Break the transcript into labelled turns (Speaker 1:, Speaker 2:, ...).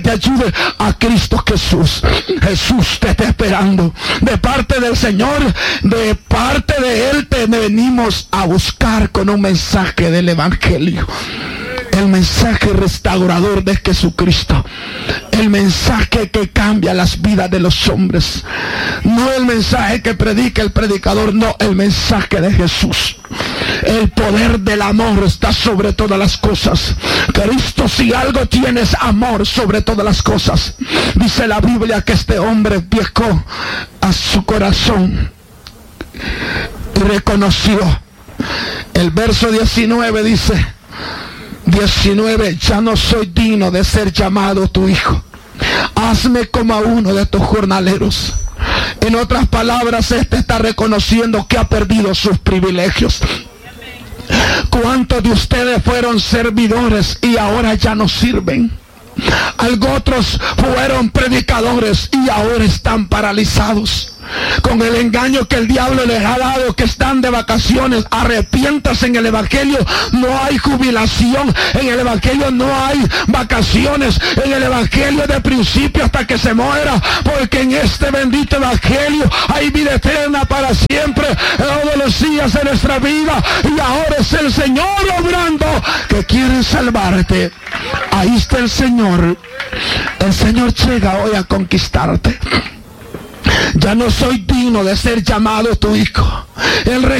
Speaker 1: te ayude a Cristo Jesús. Jesús te está esperando. De parte del Señor, de parte de Él, te venimos a buscar con un mensaje del Evangelio. El mensaje restaurador de Jesucristo. El mensaje que cambia las vidas de los hombres. No el mensaje que predica el predicador, no, el mensaje de Jesús. El poder del amor está sobre todas las cosas. Cristo, si algo tiene, es amor sobre todas las cosas. Dice la Biblia que este hombre viajó a su corazón y reconoció. El verso 19 dice: 19, ya no soy digno de ser llamado tu hijo. Hazme como a uno de tus jornaleros. En otras palabras, este está reconociendo que ha perdido sus privilegios. ¿Cuántos de ustedes fueron servidores y ahora ya no sirven? Otros fueron predicadores y ahora están paralizados con el engaño que el diablo les ha dado, que están de vacaciones. Arrepiéntase. En el Evangelio no hay jubilación, en el Evangelio no hay vacaciones, en el Evangelio de principio hasta que se muera, porque en este bendito Evangelio hay vida eterna para siempre, todos los días de nuestra vida. Y ahora es el Señor obrando, que quiere salvarte. Ahí está el Señor. El Señor llega hoy a conquistarte. Ya no soy digno de ser llamado tu hijo. Él